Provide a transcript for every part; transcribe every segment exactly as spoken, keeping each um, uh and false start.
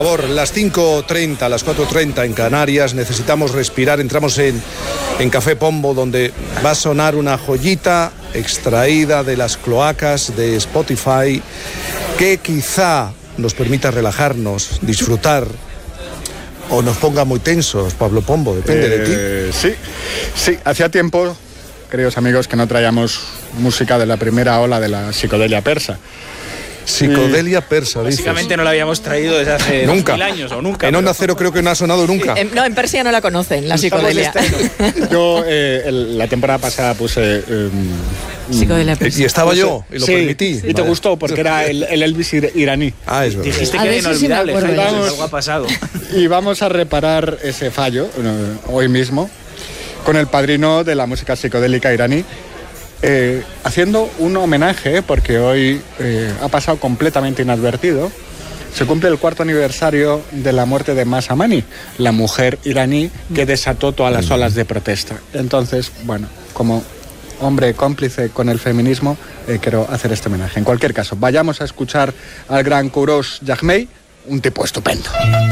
Por favor, las cinco treinta, las cuatro treinta en Canarias, necesitamos respirar. Entramos en, en Café Pombo, donde va a sonar una joyita extraída de las cloacas de Spotify que quizá nos permita relajarnos, disfrutar o nos ponga muy tensos. Pablo Pombo, depende eh, de ti. Sí, sí, hacía tiempo, queridos amigos, que no traíamos música de la primera ola de la psicodelia persa. Psicodelia persa, básicamente dices. No la habíamos traído desde hace nunca. mil años o nunca. En Onda Cero creo que no ha sonado nunca. En, no, en Persia no la conocen, la psicodelia. Yo eh, el, la temporada pasada puse eh, psicodelia persa. Y estaba puse, yo, y lo sí, permití. Sí. Y te gustó porque era el, el Elvis iraní. Ah, es verdad. Dijiste a que era inolvidable, sí vamos, algo ha pasado. Y vamos a reparar ese fallo eh, hoy mismo con el padrino de la música psicodélica iraní. Eh, haciendo un homenaje, porque hoy eh, ha pasado completamente inadvertido, se cumple el cuarto aniversario de la muerte de Mahsa Amini, la mujer iraní que desató todas las olas de protesta. Entonces, bueno, como hombre cómplice con el feminismo, eh, quiero hacer este homenaje. En cualquier caso, vayamos a escuchar al gran Kourosh Jagmei, un tipo estupendo.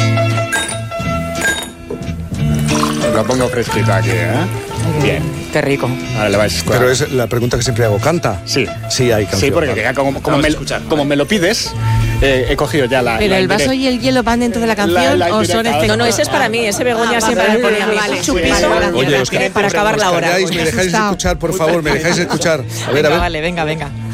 Lo pongo fresquito aquí, ¿eh? Bien. Qué rico. Ahora le vais a escuchar. Pero es la pregunta que siempre hago, ¿canta? Sí. Sí, hay canción. Sí, porque como, como, me, como me lo pides, eh, he cogido ya la... ¿Pero la el vaso y el hielo van dentro de la canción la, la o son efectos? No, no, ese es para mí, ese Begoña ah, siempre vale, me pone a mí. vale, Un chupito vale, Oye, os para acabar la hora. ¿Me dejáis escuchar, por favor? ¿Me dejáis escuchar? A ver, Venga, a ver. vale, venga, venga.